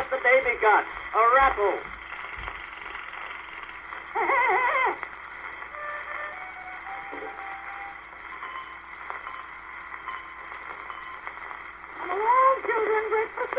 has the baby got? A rattle. Come along, children. Breakfast